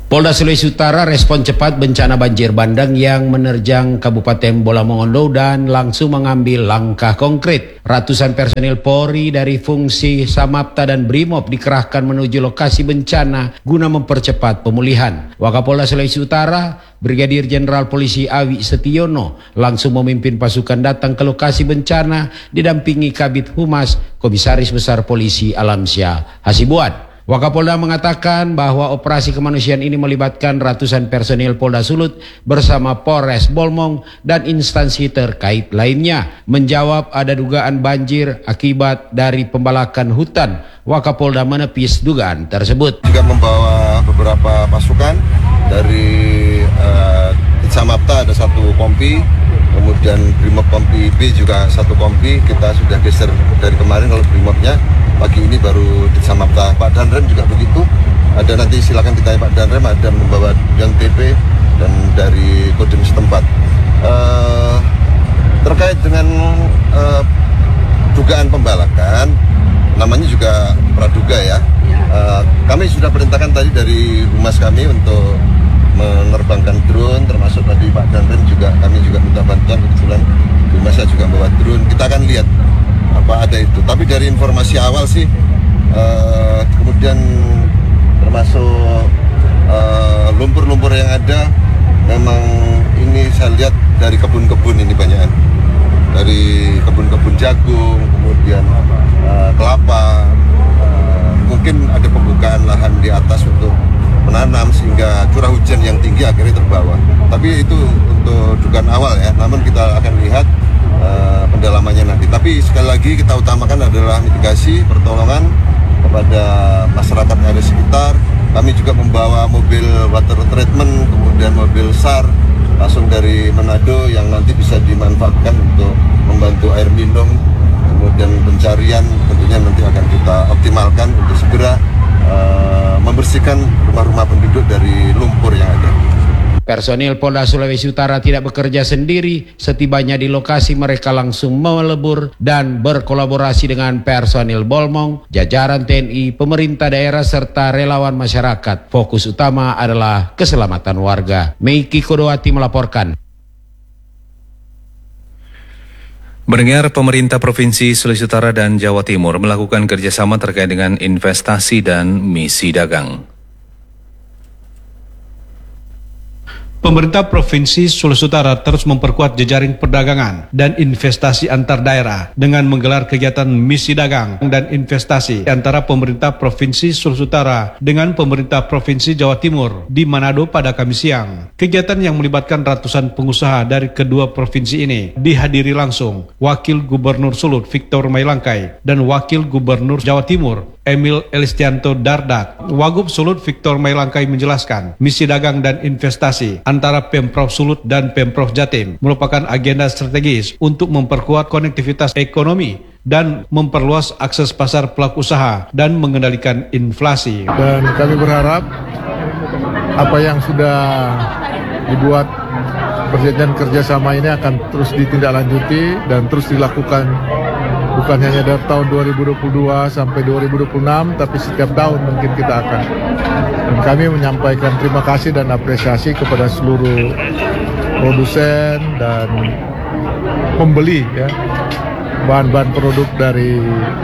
Polda Sulawesi Utara respon cepat bencana banjir bandang yang menerjang Kabupaten Bola Mongondo dan langsung mengambil langkah konkret. Ratusan personil Polri dari fungsi Samapta dan Brimob dikerahkan menuju lokasi bencana guna mempercepat pemulihan. Wakapolda Sulawesi Utara, Brigadir Jenderal Polisi Awi Setiono langsung memimpin pasukan datang ke lokasi bencana didampingi Kabid Humas Komisaris Besar Polisi Alamsyah Hasibuan. Wakapolda mengatakan bahwa operasi kemanusiaan ini melibatkan ratusan personil Polda Sulut bersama Polres Bolmong dan instansi terkait lainnya. Menjawab ada dugaan banjir akibat dari pembalakan hutan, Wakapolda menepis dugaan tersebut. Juga membawa beberapa pasukan dari Samapta ada 1 kompi, kemudian Brimob kompi B juga 1 kompi. Kita sudah geser dari kemarin kalau Brimobnya. Pagi ini baru di Samapta. Pak Danrem juga begitu. Ada nanti silakan ditanya Pak Danrem, ada membawa yang TP dan dari Kodim setempat. Terkait dengan dugaan pembalakan, namanya juga praduga ya. Kami sudah perintahkan tadi dari humas kami untuk menerbangkan drone, termasuk tadi Pak Danrem juga, kami juga minta bantuan, kebetulan humasnya juga bawa drone. Kita akan lihat apa ada itu, tapi dari informasi awal sih kemudian termasuk lumpur-lumpur yang ada memang ini saya lihat dari kebun-kebun ini banyak, dari kebun-kebun jagung, kemudian kelapa, mungkin ada pembukaan lahan di atas untuk menanam sehingga curah hujan yang tinggi akhirnya terbawa. Tapi itu untuk dugaan awal ya, namun kita akan lihat pendalamannya nanti. Tapi sekali lagi kita utamakan adalah mitigasi, pertolongan kepada masyarakat yang ada sekitar. Kami juga membawa mobil water treatment, kemudian mobil SAR langsung dari Manado yang nanti bisa dimanfaatkan untuk membantu air minum, kemudian pencarian tentunya nanti akan kita optimalkan untuk segera membersihkan rumah-rumah penduduk dari lumpur yang ada. Personil Polda Sulawesi Utara tidak bekerja sendiri. Setibanya di lokasi mereka langsung melebur dan berkolaborasi dengan personil Bolmong, jajaran TNI, pemerintah daerah serta relawan masyarakat. Fokus utama adalah keselamatan warga. Meiki Kodowati melaporkan. Mendengar pemerintah Provinsi Sulawesi Utara dan Jawa Timur melakukan kerjasama terkait dengan investasi dan misi dagang. Pemerintah Provinsi Sulawesi Utara terus memperkuat jejaring perdagangan dan investasi antar daerah dengan menggelar kegiatan misi dagang dan investasi antara pemerintah Provinsi Sulawesi Utara dengan pemerintah Provinsi Jawa Timur di Manado pada Kamis siang. Kegiatan yang melibatkan ratusan pengusaha dari kedua provinsi ini dihadiri langsung Wakil Gubernur Sulut Victor Mailangkai dan Wakil Gubernur Jawa Timur Emil Elistianto Dardak. Wagub Sulut Victor Mailangkai menjelaskan, misi dagang dan investasi antara Pemprov Sulut dan Pemprov Jatim merupakan agenda strategis untuk memperkuat konektivitas ekonomi dan memperluas akses pasar pelaku usaha dan mengendalikan inflasi. Dan kami berharap apa yang sudah dibuat perjanjian kerjasama ini akan terus ditindaklanjuti dan terus dilakukan. Bukan hanya dari tahun 2022 sampai 2026, tapi setiap tahun mungkin kita akan. Dan kami menyampaikan terima kasih dan apresiasi kepada seluruh produsen dan pembeli ya, bahan-bahan produk dari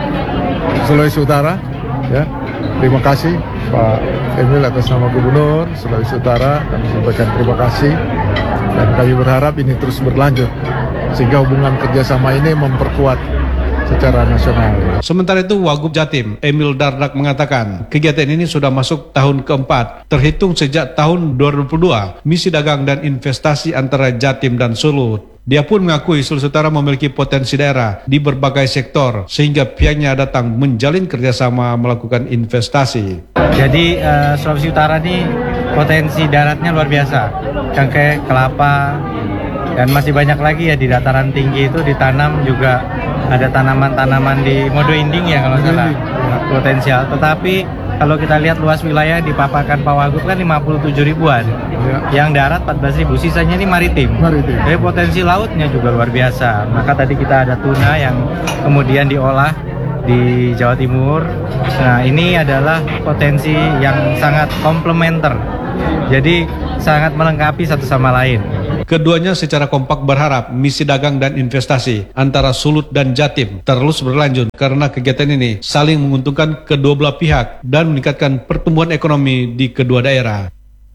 Sulawesi Utara. Ya. Terima kasih Pak Emil atas nama Gubernur Sulawesi Utara. Kami sampaikan terima kasih dan kami berharap ini terus berlanjut sehingga hubungan kerjasama ini memperkuat secara nasional. Sementara itu Wagub Jatim Emil Dardak mengatakan kegiatan ini sudah masuk tahun keempat terhitung sejak tahun 2002 misi dagang dan investasi antara Jatim dan Sulut. Dia pun mengakui Sulawesi Utara memiliki potensi daerah di berbagai sektor sehingga pihaknya datang menjalin kerjasama melakukan investasi. Jadi Sulawesi Utara ini potensi daratnya luar biasa, cengkeh, kelapa, dan masih banyak lagi ya di dataran tinggi itu ditanam juga. Ada tanaman-tanaman di Modo Inding ya kalau salah potensial. Tetapi kalau kita lihat luas wilayah dipaparkan Pak Wagub kan 57 ribuan. Yang darat 14 ribu, sisanya ini maritim. Jadi potensi lautnya juga luar biasa. Maka tadi kita ada tuna yang kemudian diolah di Jawa Timur. Nah ini adalah potensi yang sangat komplementer Jadi sangat melengkapi satu sama lain. Keduanya secara kompak berharap misi dagang dan investasi antara Sulut dan Jatim terus berlanjut karena kegiatan ini saling menguntungkan kedua belah pihak dan meningkatkan pertumbuhan ekonomi di kedua daerah.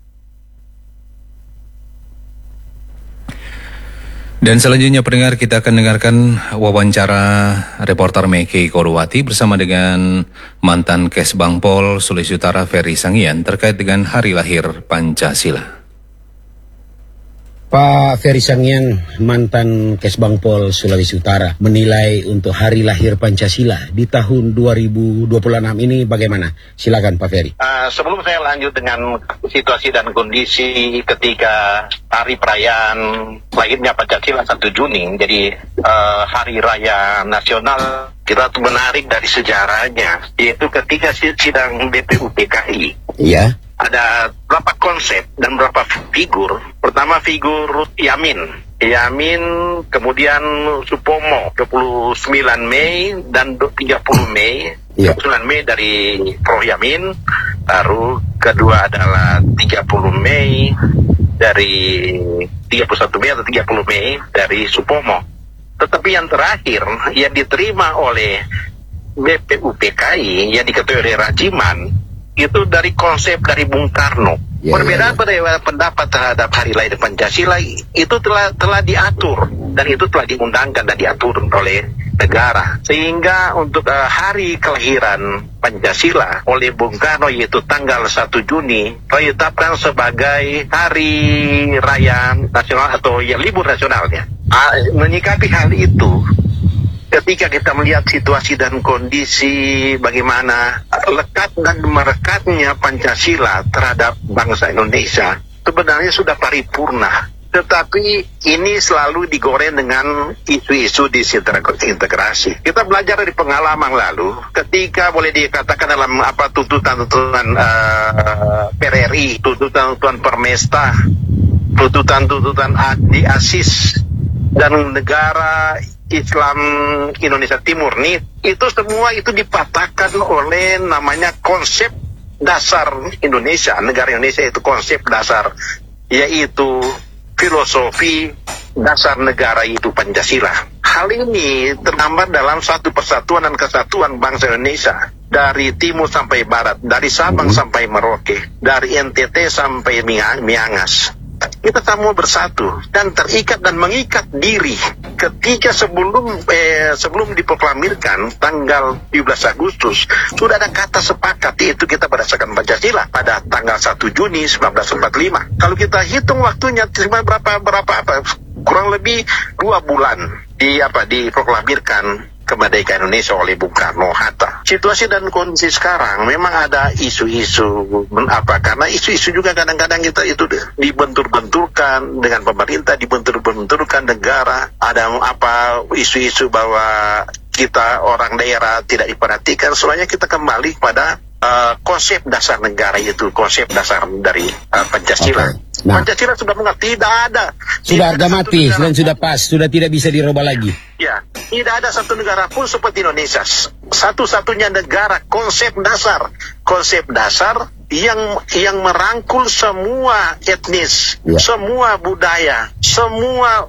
Dan selanjutnya pendengar, kita akan dengarkan wawancara reporter Meki Korowati bersama dengan mantan Kesbangpol Sulawesi Utara Ferry Sangian terkait dengan hari lahir Pancasila. Pak Ferry Sangian, mantan Kesbangpol Sulawesi Utara, menilai untuk hari lahir Pancasila di tahun 2026 ini bagaimana? Silakan Pak Ferry. Sebelum saya lanjut dengan situasi dan kondisi ketika hari perayaan lahirnya Pancasila 1 Juni, jadi hari raya nasional, kita tuh menarik dari sejarahnya, yaitu ketika sidang BPUPKI. Iya. Ada berapa konsep dan berapa figur. Pertama figur Yamin, kemudian Supomo 29 Mei dan 30 Mei. 29 Mei dari Prof Yamin, lalu kedua adalah 30 Mei dari 31 Mei atau 30 Mei dari Supomo. Tetapi yang terakhir yang diterima oleh BPUPKI yang diketuai oleh Rajiman itu dari konsep dari Bung Karno. Perbedaan pendapat terhadap hari lahir Pancasila itu telah diatur dan itu telah diundangkan dan diatur oleh negara. Sehingga untuk hari kelahiran Pancasila oleh Bung Karno yaitu tanggal 1 Juni ditetapkan sebagai hari raya nasional atau ya libur nasionalnya. Menyikapi hal itu, ketika kita melihat situasi dan kondisi bagaimana lekat dan merekatnya Pancasila terhadap bangsa Indonesia, sebenarnya sudah paripurna. Tetapi ini selalu digoreng dengan isu-isu disintegrasi. Kita belajar dari pengalaman lalu, ketika boleh dikatakan dalam tuntutan-tuntutan PRRI, tuntutan-tuntutan Permesta, tuntutan-tuntutan Adi Asis, dan negara Islam Indonesia Timur nih, itu semua itu dipatahkan oleh namanya konsep dasar Indonesia. Negara Indonesia itu konsep dasar, yaitu filosofi dasar negara itu Pancasila. Hal ini tergambar dalam satu persatuan dan kesatuan bangsa Indonesia, dari timur sampai barat, dari Sabang sampai Merauke, dari NTT sampai Miangas. Kita semua bersatu dan terikat dan mengikat diri ketika sebelum diproklamirkan tanggal 17 Agustus sudah ada kata sepakat, yaitu kita berdasarkan Pancasila pada tanggal 1 Juni 1945. Kalau kita hitung waktunya berapa kurang lebih 2 bulan diproklamirkan kemerdekaan Indonesia oleh Bung Karno Hatta. Situasi dan kondisi sekarang memang ada isu-isu karena isu-isu juga kadang-kadang kita itu dibentur-benturkan dengan pemerintah, dibentur-benturkan negara. Ada isu-isu bahwa kita orang daerah tidak diperhatikan. Semuanya kita kembali pada konsep dasar negara, yaitu konsep dasar dari Pancasila. Nah, Pancasila sudah mengerti, tidak ada. Sudah harga mati dan sudah pas, sudah tidak bisa dirubah lagi. Ya, tidak ada satu negara pun seperti Indonesia. Satu-satunya negara konsep dasar yang merangkul semua etnis, semua budaya, semua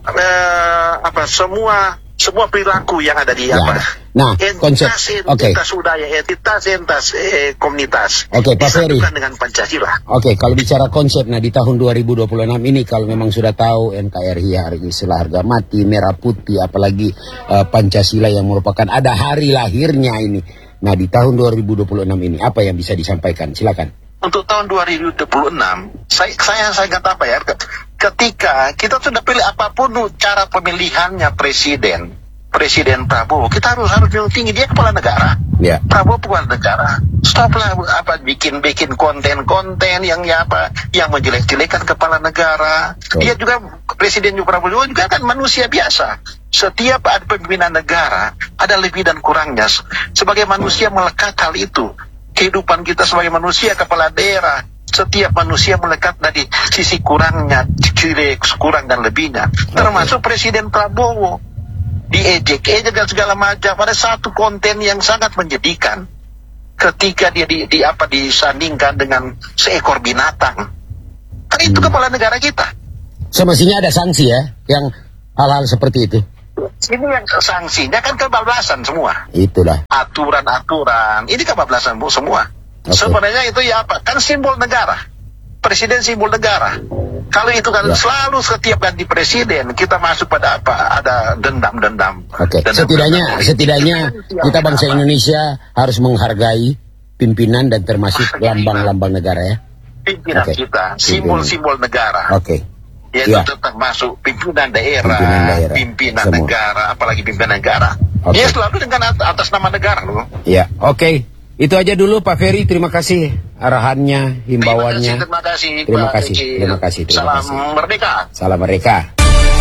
semua perilaku yang ada di Nah, konsep entitas budaya, entitas komunitas. Pak Ferry. Dengan Pancasila. Kalau bicara konsep, di tahun 2026 ini kalau memang sudah tahu NKRI hari ini harga mati, merah putih, apalagi Pancasila yang merupakan ada hari lahirnya ini. Nah, di tahun 2026 ini apa yang bisa disampaikan? Silakan. Untuk tahun 2026, saya kata ketika kita sudah pilih apapun cara pemilihannya Presiden Prabowo, kita harus tinggi, dia kepala negara. Prabowo kepala negara. Stoplah bikin konten yang menjelek-jelekan kepala negara. Dia juga Presiden Prabowo juga kan manusia biasa. Setiap ada pemimpinan negara ada lebih dan kurangnya. Sebagai manusia melekat hal itu. Kehidupan kita sebagai manusia kepala daerah, setiap manusia melekat dari sisi kurang dan lebihnya. Termasuk Presiden Prabowo diejek-ejek dan segala macam. Pada satu konten yang sangat menyedihkan ketika dia disandingkan dengan seekor binatang. Kan itu kepala negara kita. Semestinya ada sanksi ya, yang hal-hal seperti itu. Ini yang sanksinya kan kebablasan semua. Itulah. Aturan-aturan, ini kebablasan Bu semua. Sebenarnya itu ya apa? Kan simbol negara. Presiden simbol negara. Kalau itu kan selalu setiap ganti presiden kita masuk pada apa? Ada dendam-dendam. Setidaknya kita bangsa Indonesia harus menghargai pimpinan dan termasuk lambang-lambang negara ya. Pimpinan kita, simbol-simbol negara. Yaitu tetap masuk pimpinan daerah, pimpinan negara, apalagi pimpinan negara. Ya selalu dengan atas nama negara loh. Ya, itu aja dulu Pak Ferry, terima kasih arahannya, himbauannya. Terima kasih. Salam merdeka. Salam merdeka.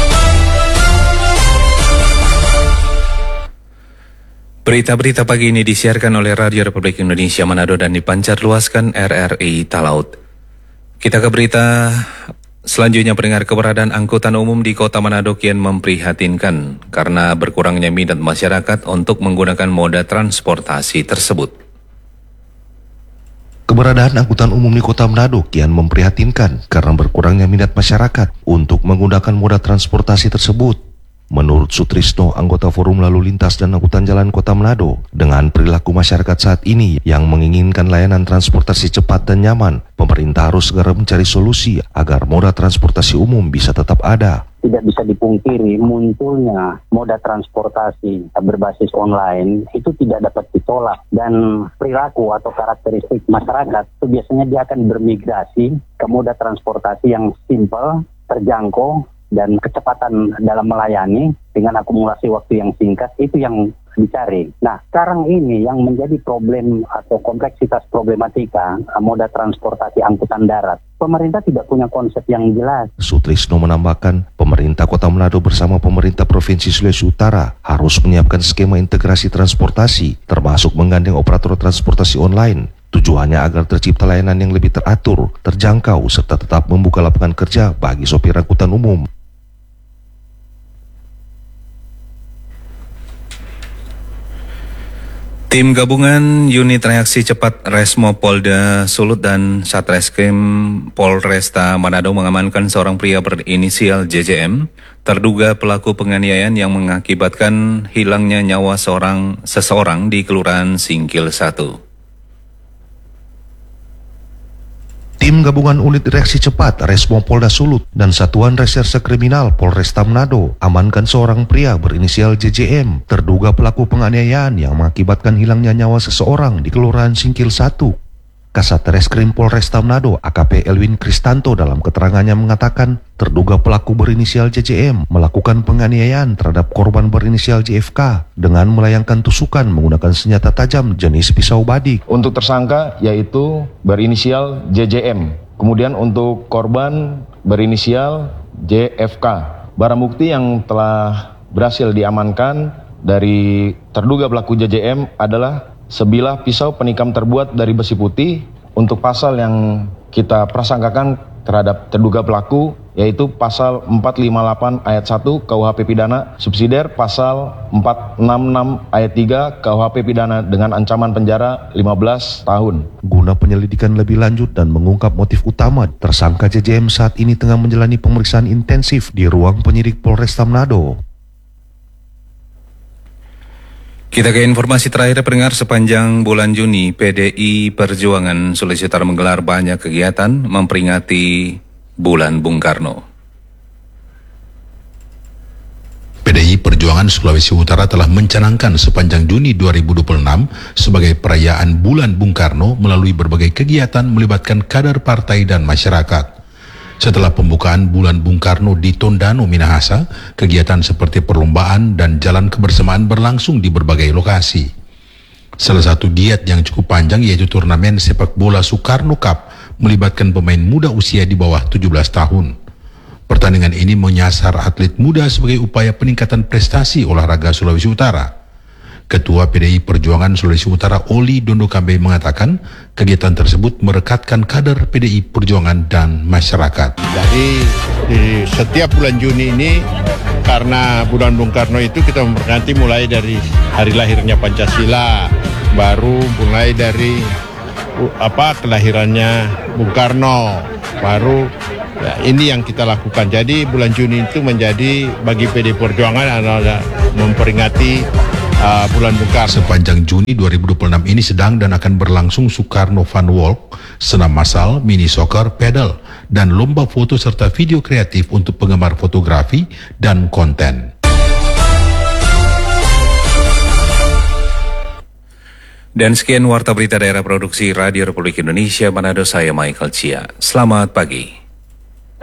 Berita-berita pagi ini disiarkan oleh Radio Republik Indonesia Manado dan dipancar luaskan RRI Talaut. Kita ke berita selanjutnya. Pendengar, keberadaan angkutan umum di Kota Manado kian memprihatinkan karena berkurangnya minat masyarakat untuk menggunakan moda transportasi tersebut. Keberadaan angkutan umum di Kota Manado kian memprihatinkan karena berkurangnya minat masyarakat untuk menggunakan moda transportasi tersebut. Menurut Sutrisno, anggota Forum Lalu Lintas dan Angkutan Jalan Kota Manado, dengan perilaku masyarakat saat ini yang menginginkan layanan transportasi cepat dan nyaman, pemerintah harus segera mencari solusi agar moda transportasi umum bisa tetap ada. Tidak bisa dipungkiri munculnya moda transportasi berbasis online itu tidak dapat ditolak, dan perilaku atau karakteristik masyarakat itu biasanya dia akan bermigrasi ke moda transportasi yang simpel, terjangkau, dan kecepatan dalam melayani dengan akumulasi waktu yang singkat itu yang dicari. Nah, sekarang ini yang menjadi problem atau kompleksitas problematika moda transportasi angkutan darat. Pemerintah tidak punya konsep yang jelas. Sutrisno menambahkan, pemerintah Kota Manado bersama pemerintah Provinsi Sulawesi Utara harus menyiapkan skema integrasi transportasi, termasuk menggandeng operator transportasi online. Tujuannya agar tercipta layanan yang lebih teratur, terjangkau, serta tetap membuka lapangan kerja bagi sopir angkutan umum. Tim gabungan Unit Reaksi Cepat Resmo Polda Sulut dan Satreskrim Polresta Manado mengamankan seorang pria berinisial JJM, terduga pelaku penganiayaan yang mengakibatkan hilangnya nyawa seseorang di Kelurahan Singkil 1. Tim gabungan unit reaksi cepat Resmo Polda Sulut dan Satuan Reserse Kriminal Polresta Manado amankan seorang pria berinisial JJM, terduga pelaku penganiayaan yang mengakibatkan hilangnya nyawa seseorang di Kelurahan Singkil 1. Kasat Reskrim Polresta Manado AKP Elwin Kristanto dalam keterangannya mengatakan terduga pelaku berinisial JJM melakukan penganiayaan terhadap korban berinisial JFK dengan melayangkan tusukan menggunakan senjata tajam jenis pisau badik. Untuk tersangka yaitu berinisial JJM. Kemudian untuk korban berinisial JFK. Barang bukti yang telah berhasil diamankan dari terduga pelaku JJM adalah sebilah pisau penikam terbuat dari besi putih. Untuk pasal yang kita prasangkakan terhadap terduga pelaku yaitu pasal 458 ayat 1 KUHP Pidana, subsidiar pasal 466 ayat 3 KUHP Pidana dengan ancaman penjara 15 tahun. Guna penyelidikan lebih lanjut dan mengungkap motif utama, tersangka JJM saat ini tengah menjalani pemeriksaan intensif di ruang penyidik Polresta Manado. Kita ke informasi terakhir, pendengar. Sepanjang bulan Juni, PDI Perjuangan Sulawesi Utara menggelar banyak kegiatan memperingati Bulan Bung Karno. PDI Perjuangan Sulawesi Utara telah mencanangkan sepanjang Juni 2026 sebagai perayaan Bulan Bung Karno melalui berbagai kegiatan melibatkan kader partai dan masyarakat. Setelah pembukaan Bulan Bung Karno di Tondano, Minahasa, kegiatan seperti perlombaan dan jalan kebersamaan berlangsung di berbagai lokasi. Salah satu giat yang cukup panjang yaitu turnamen sepak bola Soekarno Cup melibatkan pemain muda usia di bawah 17 tahun. Pertandingan ini menyasar atlet muda sebagai upaya peningkatan prestasi olahraga Sulawesi Utara. Ketua PDI Perjuangan Sulawesi Utara Oli Dondokambe mengatakan kegiatan tersebut merekatkan kader PDI Perjuangan dan masyarakat. Jadi di setiap bulan Juni ini karena bulan Bung Karno itu kita memperingati mulai dari hari lahirnya Pancasila, baru mulai dari kelahirannya Bung Karno, baru Ya, ini yang kita lakukan. Jadi bulan Juni itu menjadi bagi PD Perjuangan adalah memperingati bulan Bung Karno. Sepanjang Juni 2026 ini sedang dan akan berlangsung Soekarno Fun Walk, senam massal, mini soccer, pedal, dan lomba foto serta video kreatif untuk penggemar fotografi dan konten. Dan sekian Warta Berita Daerah Produksi Radio Republik Indonesia Manado, saya Michael Chia. Selamat pagi.